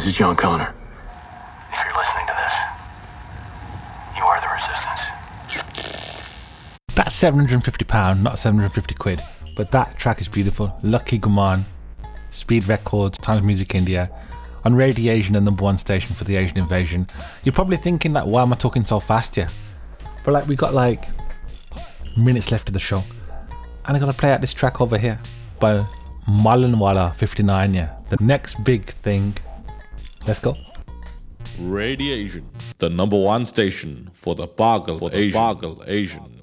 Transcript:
This is John Connor. If you're listening to this, you are the resistance. That's £750, not 750 quid. But that track is beautiful. Lucky Guman, Speed Records, Times Music India, on Radio Asian, the #1 station for the Asian invasion. You're probably thinking that, why am I talking so fast here? But like, we got like minutes left of the show, and I gotta play out this track over here by Malanwala 59. Yeah, the next big thing. Let's go. Radio Asian, the #1 station for the Bargal Asian.